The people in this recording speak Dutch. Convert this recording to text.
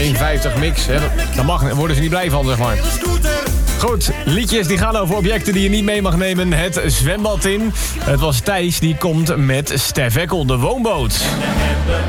1,50 mix. Hè. Daar worden ze niet blij van, zeg maar. Goed, liedjes die gaan over objecten die je niet mee mag nemen. Het zwembad in. Het was Thijs die komt met Stef Eckel, de woonboot.